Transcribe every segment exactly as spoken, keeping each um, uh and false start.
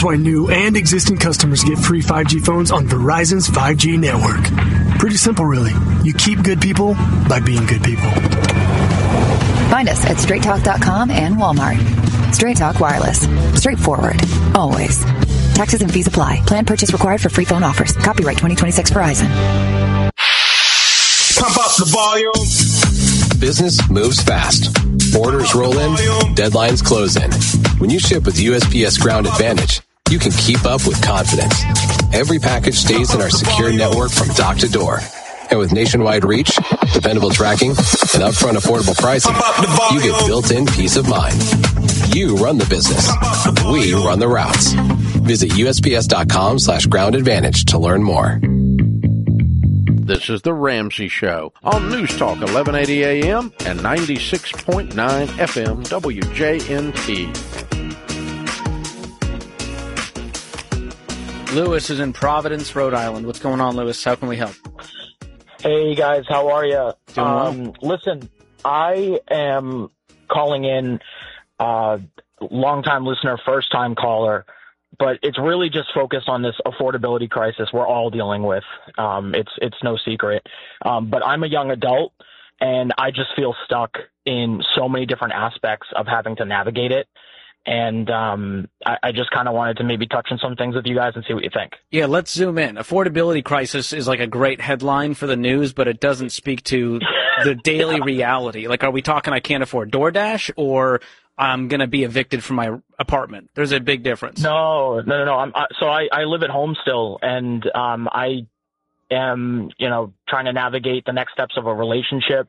That's why new and existing customers get free five G phones on Verizon's five G network. Pretty simple, really. You keep good people by being good people. Find us at straight talk dot com and Walmart. Straight Talk Wireless. Straightforward. Always. Taxes and fees apply. Plan purchase required for free phone offers. Copyright twenty twenty-six Verizon. Pump up the volume. Business moves fast. Orders roll in. Deadlines close in. When you ship with U S P S Ground Advantage, you can keep up with confidence. Every package stays in our secure network from dock to door. And with nationwide reach, dependable tracking, and upfront affordable pricing, you get built-in peace of mind. You run the business. We run the routes. Visit U S P S dot com slash ground advantage to learn more. This is The Ramsey Show on News Talk eleven eighty A M and ninety-six point nine F M W J N T. Lewis is in Providence, Rhode Island. What's going on, Lewis? How can we help? Hey, guys. How are you? Doing well. Um, listen, I am calling in, uh, long-time listener, first-time caller, but it's really just focused on this affordability crisis we're all dealing with. Um, it's it's no secret. Um, but I'm a young adult, and I just feel stuck in so many different aspects of having to navigate it. And um, I, I just kind of wanted to maybe touch on some things with you guys and see what you think. Yeah, let's zoom in. Affordability crisis is like a great headline for the news, but it doesn't speak to the daily yeah. reality. Like, are we talking I can't afford DoorDash, or I'm going to be evicted from my apartment? There's a big difference. No, no, no, no. I'm, uh, so I, I live at home still, and um, I am, you know, trying to navigate the next steps of a relationship.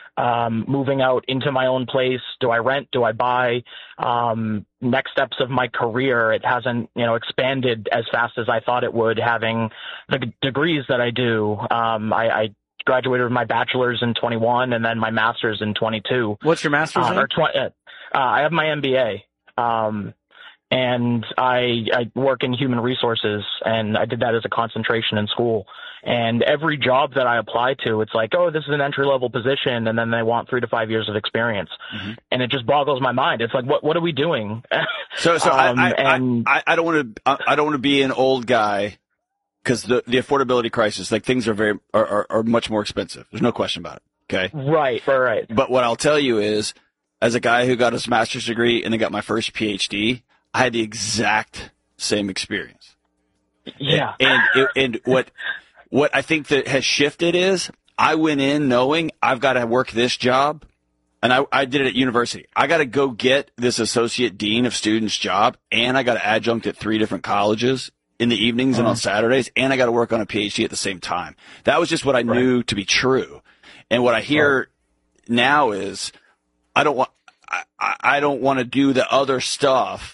Um, moving out into my own place. Do I rent? Do I buy? Um, next steps of my career. It hasn't, you know, expanded as fast as I thought it would, having the g- degrees that I do. Um, I, I graduated with my bachelor's in twenty-one and then my master's in twenty-two. What's your master's uh, in? Or tw- uh, I have my M B A. Um, and I, I work in human resources, and I did that as a concentration in school. And every job that I apply to, it's like, oh, this is an entry-level position, and then they want three to five years of experience. Mm-hmm. And it just boggles my mind. It's like, what what are we doing? so so um, I, I, and, I, I don't want to I don't want to be an old guy, because the, the affordability crisis, like, things are very are, are, are much more expensive. There's no question about it. Okay. Right, right, right. But what I'll tell you is, as a guy who got his master's degree and then got my first P H D, I had the exact same experience. Yeah. And and, and what what I think that has shifted is, I went in knowing I've got to work this job, and I, I did it at university. I got to go get this associate dean of students job, and I got to adjunct at three different colleges in the evenings uh-huh. and on Saturdays, and I got to work on a P H D at the same time. That was just what I right. knew to be true. And what I hear right. now is, I don't want I, I don't want to do the other stuff.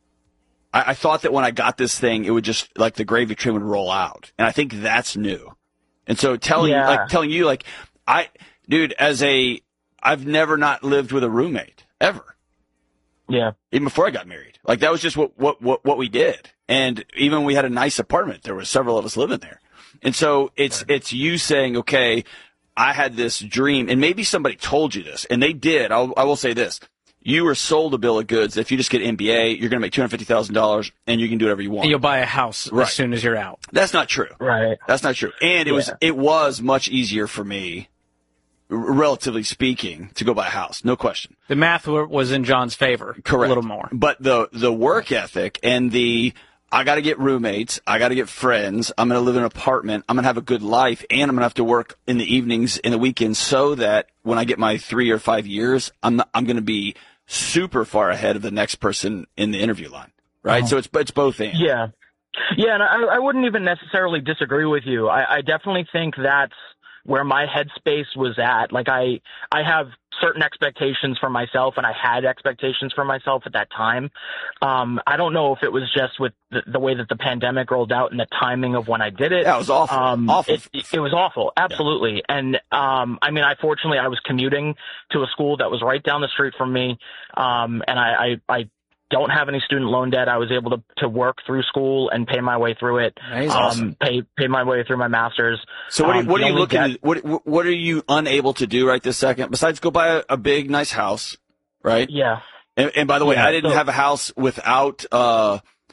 I, I thought that when I got this thing, it would just, like, the gravy train would roll out. And I think that's new. And so telling, yeah. like, telling you, like, I, dude, as a, I've never not lived with a roommate, ever. Yeah. Even before I got married. Like, that was just what, what, what, what we did. And even when we had a nice apartment, there were several of us living there. And so it's, right. it's you saying, okay, I had this dream, and maybe somebody told you this, and they did. I'll, I will say this. You were sold a bill of goods. If you just get an M B A, you're going to make two hundred fifty thousand dollars, and you can do whatever you want. And you'll buy a house right. as soon as you're out. That's not true. Right. That's not true. And it yeah. was it was much easier for me, r- relatively speaking, to go buy a house. No question. The math was in John's favor. Correct. A little more. But the the work ethic and the, I got to get roommates, I got to get friends, I'm going to live in an apartment, I'm going to have a good life, and I'm going to have to work in the evenings, in the weekends, so that when I get my three or five years, I'm not, I'm going to be super far ahead of the next person in the interview line, right? Uh-huh. So it's it's both and. Yeah. Yeah, and I, I wouldn't even necessarily disagree with you. I, I definitely think that's where my headspace was at. Like, I I have certain expectations for myself, and I had expectations for myself at that time. Um, I don't know if it was just with the, the way that the pandemic rolled out and the timing of when I did it. That was awful. Um, awful. It, it was awful. Absolutely. Yeah. And, um, I mean, I fortunately, I was commuting to a school that was right down the street from me. Um, and I, I, I don't have any student loan debt. I was able to, to work through school and pay my way through it. That's um, awesome. Pay, pay my way through my master's. So what are, um, what are you looking debt- at? What, what are you unable to do right this second, besides go buy a, a big, nice house, right? Yeah. And, and by the way, yeah, I didn't so, have a house without, uh,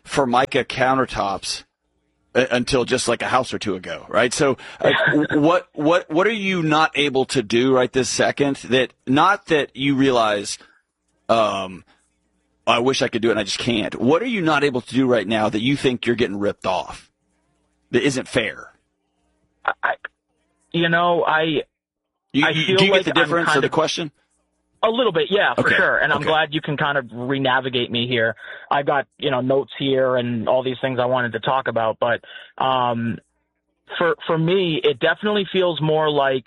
Formica countertops until just like a house or two ago, right? So uh, what what what are you not able to do right this second that not that you realize um I wish I could do it and I just can't. What are you not able to do right now that you think you're getting ripped off that isn't fair? I, you know, I you, I you, feel do you like get the difference I'm of the of, question? A little bit, yeah, for okay. sure. And I'm okay. glad you can kind of re-navigate me here. I've got, you know, notes here and all these things I wanted to talk about. But um, for for me, it definitely feels more like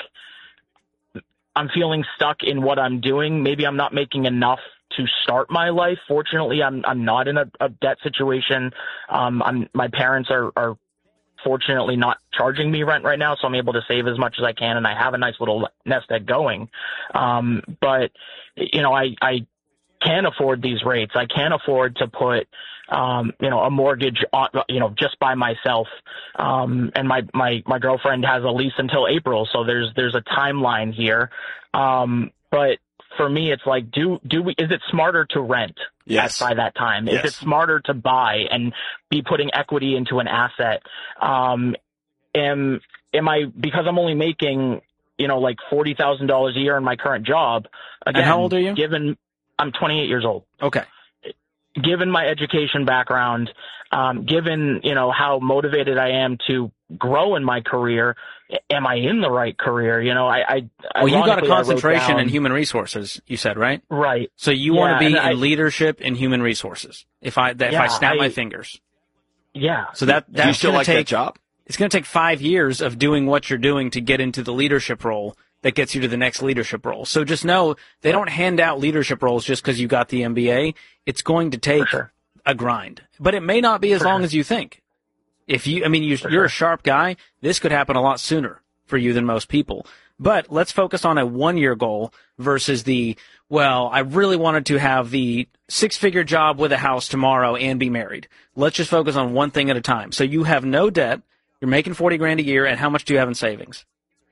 I'm feeling stuck in what I'm doing. Maybe I'm not making enough to start my life. Fortunately, I'm I'm not in a, a debt situation. Um, I'm my parents are are fortunately not charging me rent right now, so I'm able to save as much as I can, and I have a nice little nest egg going. Um, but, you know, I, I can afford these rates. I can afford to put, um, you know, a mortgage on, you know, just by myself. Um, and my, my, my girlfriend has a lease until April, so there's, there's a timeline here. Um, but for me, it's like, do, do we, is it smarter to rent yes. at, by that time? Yes. Is it smarter to buy and be putting equity into an asset? Um, am, am I, because I'm only making, you know, like forty thousand dollars a year in my current job. Again, and how old are you? Given, I'm twenty-eight years old. Okay. Given my education background, um, given, you know, how motivated I am to grow in my career, am I in the right career? You know, I, I well, you got a ironically, concentration down, in human resources, you said, right? Right. So you yeah, want to be in I, leadership in human resources. If I, that, yeah, if I snap I, my fingers. Yeah. So that, that's Do you still gonna like take, that job? It's going to take five years of doing what you're doing to get into the leadership role that gets you to the next leadership role. So just know they don't hand out leadership roles just because you got the M B A. It's going to take sure. a grind, but it may not be as For long sure. as you think. If you, I mean, you, For you're sure. a sharp guy. This could happen a lot sooner for you than most people. But let's focus on a one-year goal versus the, well, I really wanted to have the six-figure job with a house tomorrow and be married. Let's just focus on one thing at a time. So you have no debt. You're making forty grand a year, and how much do you have in savings?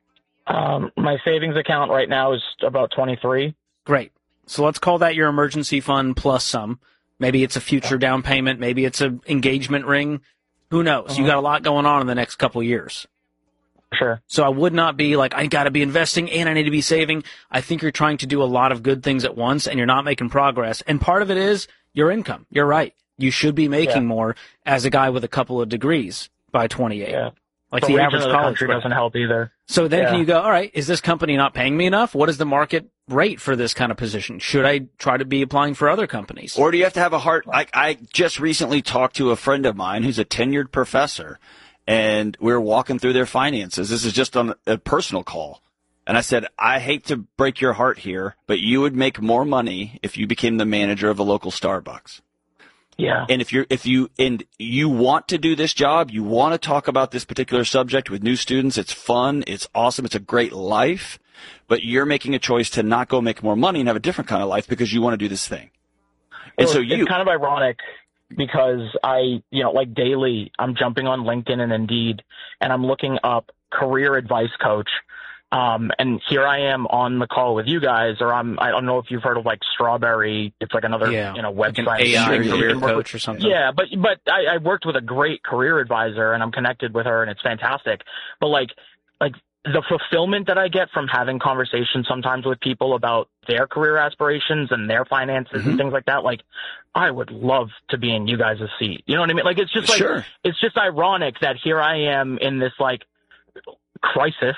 Um, my savings account right now is about twenty-three. Great. So let's call that your emergency fund plus some. Maybe it's a future down payment. Maybe it's an engagement ring. Who knows? Uh-huh. You got a lot going on in the next couple of years. Sure. So I would not be like, I got to be investing and I need to be saving. I think you're trying to do a lot of good things at once and you're not making progress. And part of it is your income. You're right. You should be making yeah. more as a guy with a couple of degrees by twenty-eight. Yeah. Like the the region average of the college country grad. doesn't help either. So then yeah. can you go, all right, is this company not paying me enough? What is the market rate for this kind of position? Should I try to be applying for other companies? Or do you have to have a heart? I, I just recently talked to a friend of mine who's a tenured professor, and we were walking through their finances. This is just on a personal call. And I said, I hate to break your heart here, but you would make more money if you became the manager of a local Starbucks. Yeah. And if you're, if you, and you want to do this job, you want to talk about this particular subject with new students, it's fun, it's awesome, it's a great life, but you're making a choice to not go make more money and have a different kind of life because you want to do this thing. And well, so it's you, kind of ironic because I, you know, like daily, I'm jumping on LinkedIn and Indeed and I'm looking up career advice coach. Um, and here I am on the call with you guys, or I'm, I don't know if you've heard of like Strawberry. It's like another, yeah, you know, website. Like an A I Sure, yeah. career coach or something. Yeah, but, but I, I worked with a great career advisor and I'm connected with her and it's fantastic. But like, like the fulfillment that I get from having conversations sometimes with people about their career aspirations and their finances Mm-hmm. and things like that, like I would love to be in you guys' seat. You know what I mean? Like, it's just like, Sure. it's just ironic that here I am in this like, crisis,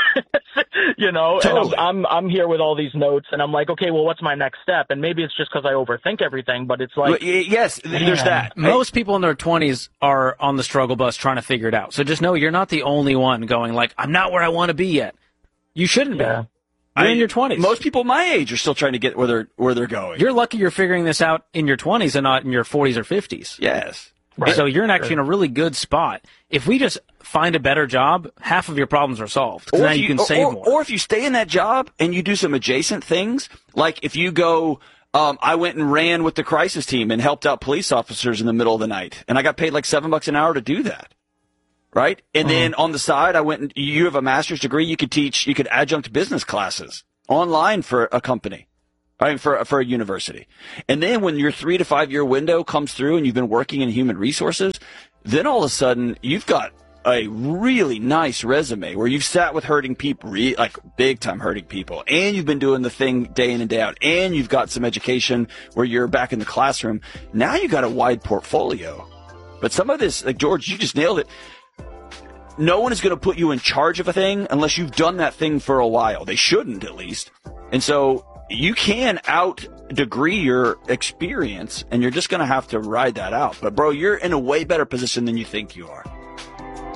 you know, Totally. and I'm, I'm I'm here with all these notes and I'm like, okay, well, what's my next step? And maybe it's just because I overthink everything, but it's like, Well, y- yes, there's man. that. Most people in their twenties are on the struggle bus trying to figure it out. So just know you're not the only one going like, I'm not where I want to be yet. You shouldn't be. Yeah. You're I- in your twenties. Most people my age are still trying to get where they're where they're going. You're lucky you're figuring this out in your twenties and not in your forties or fifties. yes. Right. So you're actually in a really good spot. If we just find a better job, half of your problems are solved. 'Cause Or now if you, can or, save or, more. or if you stay in that job and you do some adjacent things, like if you go, um, I went and ran with the crisis team and helped out police officers in the middle of the night, and I got paid like seven bucks an hour to do that. Right? And Uh-huh. then on the side, I went and you have a master's degree, you could teach, you could adjunct business classes online for a company. I mean, for, for a university. And then when your three to five year window comes through and you've been working in human resources, then all of a sudden you've got a really nice resume where you've sat with hurting people, re- like big time hurting people, and you've been doing the thing day in and day out, and you've got some education where you're back in the classroom. Now you got a wide portfolio. But some of this, like George, you just nailed it. No one is going to put you in charge of a thing unless you've done that thing for a while. They shouldn't, at least. And so you can out degree your experience, and you're just going to have to ride that out. But bro, you're in a way better position than you think you are.